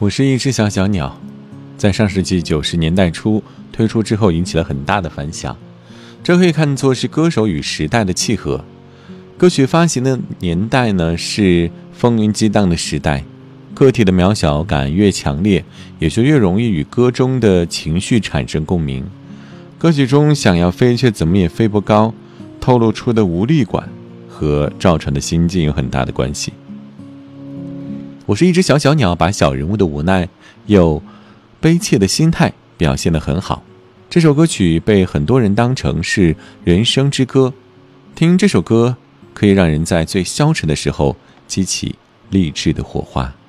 我是一只小小鸟，在上世纪90年代初推出之后引起了很大的反响，这可以看作是歌手与时代的契合。歌曲发行的年代呢是风云激荡的时代，个体的渺小感越强烈，也就越容易与歌中的情绪产生共鸣。歌曲中想要飞却怎么也飞不高，透露出的无力感和赵传的心境有很大的关系。我是一只小小鸟，把小人物的无奈又悲切的心态表现得很好。这首歌曲被很多人当成是人生之歌，听这首歌可以让人在最消沉的时候激起励志的火花。